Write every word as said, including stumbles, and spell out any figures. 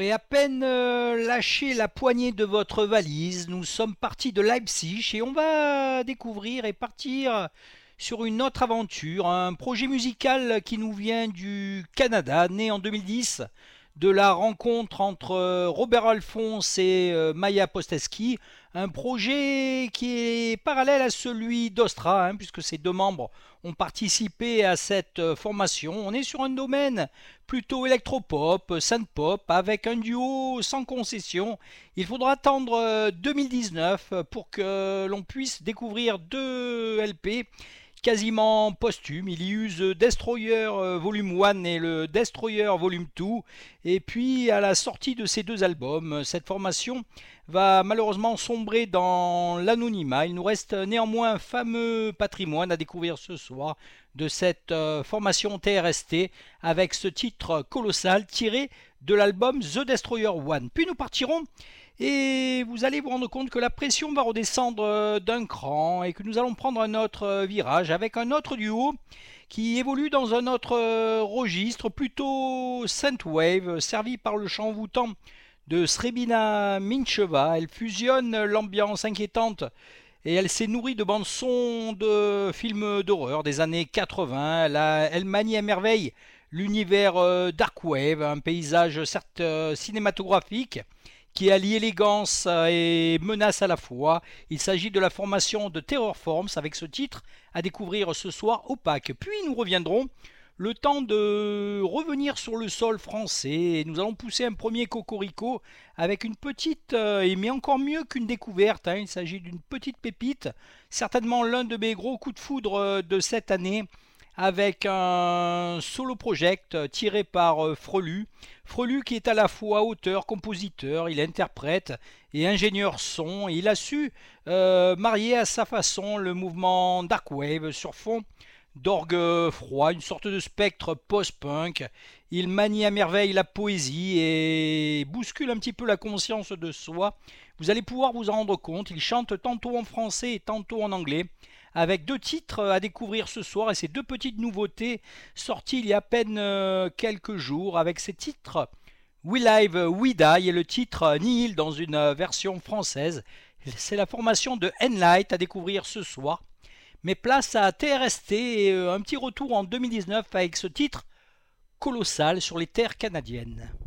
Et à peine euh, lâché la poignée de votre valise, nous sommes partis de Leipzig et on va découvrir et partir sur une autre aventure, un projet musical qui nous vient du Canada, né en deux mille dix, de la rencontre entre euh, Robert Alphonse et euh, Maya Posteski, un projet qui est parallèle à celui d'Ostra, hein, puisque ces deux membres ont participé à cette euh, formation. On est sur un domaine plutôt électropop, synth-pop, avec un duo sans concession. Il faudra attendre euh, deux mille dix-neuf pour que l'on puisse découvrir deux L P quasiment posthume. Il y use Destroyer Volume un et le Destroyer Volume deux. Et puis à la sortie de ces deux albums, cette formation va malheureusement sombrer dans l'anonymat. Il nous reste néanmoins un fameux patrimoine à découvrir ce soir de cette euh, formation T R S T avec ce titre colossal tiré de l'album The Destroyer un. Puis nous partirons et vous allez vous rendre compte que la pression va redescendre d'un cran et que nous allons prendre un autre virage avec un autre duo qui évolue dans un autre registre plutôt synthwave, servi par le chant voûtant de Srebina Mincheva. Elle fusionne l'ambiance inquiétante et elle s'est nourrie de bandes-son de films d'horreur des années quatre-vingts. Elle, a, elle manie à merveille l'univers euh, Dark Wave, un paysage certes euh, cinématographique qui allie élégance et menace à la fois. Il s'agit de la formation de Terrorforms avec ce titre à découvrir ce soir Opaque. Puis nous reviendrons le temps de revenir sur le sol français et nous allons pousser un premier cocorico avec une petite, euh, mais encore mieux qu'une découverte, hein. Il s'agit d'une petite pépite, certainement l'un de mes gros coups de foudre de cette année, avec un solo project tiré par Frelu. Frelu qui est à la fois auteur, compositeur, il interprète et ingénieur son. Et il a su euh, marier à sa façon le mouvement Dark Wave sur fond d'orgue froid, une sorte de spectre post-punk. Il manie à merveille la poésie et bouscule un petit peu la conscience de soi. Vous allez pouvoir vous en rendre compte, il chante tantôt en français et tantôt en anglais, avec deux titres à découvrir ce soir et ces deux petites nouveautés sorties il y a à peine euh, quelques jours avec ces titres We Live, We Die et le titre Nihil dans une version française. C'est la formation de Enlight à découvrir ce soir. Mais place à T R S T et un petit retour en deux mille dix-neuf avec ce titre colossal sur les terres canadiennes.